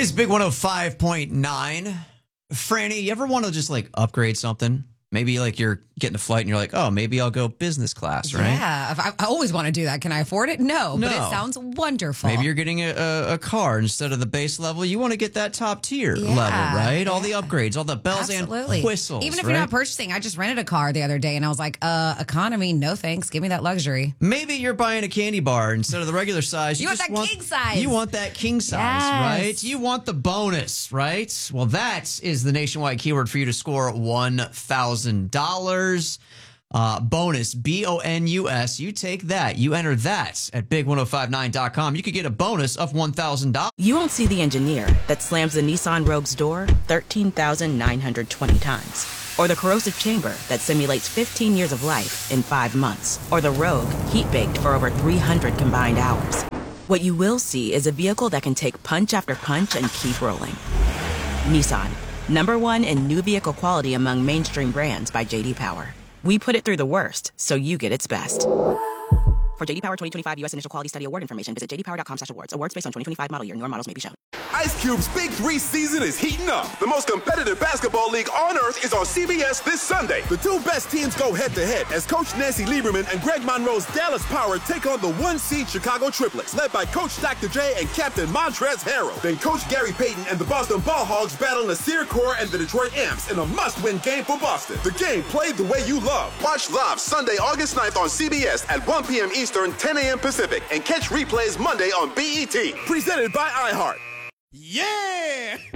is Big 105.9. Franny, you ever want to just like upgrade something? Maybe like you're getting a flight and you're like, oh, maybe I'll go business class, right? Yeah, I always want to do that. Can I afford it? No, but it sounds wonderful. Maybe you're getting a car instead of the base level. You want to get that top tier level, right? Yeah. All the upgrades, all the bells and whistles. Even if you're not purchasing, I just rented a car the other day and I was like, economy, no thanks. Give me that luxury. Maybe you're buying a candy bar instead of the regular size. You want that king size. You want that king size, right? You want the bonus, right? Well, that is the nationwide keyword for you to score $1,000. Bonus, bonus. You take that. You enter that at big1059.com. You could get a bonus of $1,000. You won't see the engineer that slams the Nissan Rogue's door 13,920 times. Or the corrosive chamber that simulates 15 years of life in 5 months. Or the Rogue heat-baked for over 300 combined hours. What you will see is a vehicle that can take punch after punch and keep rolling. Nissan. #1 in new vehicle quality among mainstream brands by J.D. Power. We put it through the worst, so you get its best. For J.D. Power 2025 U.S. Initial Quality Study Award information, visit jdpower.com/awards. Awards based on 2025 model year. Newer models may be shown. Ice Cube's Big 3 season is heating up. The most competitive basketball league on earth is on CBS this Sunday. The two best teams go head-to-head as Coach Nancy Lieberman and Greg Monroe's Dallas Power take on the 1-seed Chicago Triplets, led by Coach Dr. J and Captain Montrezl Harrell. Then Coach Gary Payton and the Boston Ball Hogs battle Nasir Kaur and the Detroit Amps in a must-win game for Boston. The game played the way you love. Watch live Sunday, August 9th on CBS at 1 p.m. Eastern, 10 a.m. Pacific, and catch replays Monday on BET. Presented by iHeart. Yeah!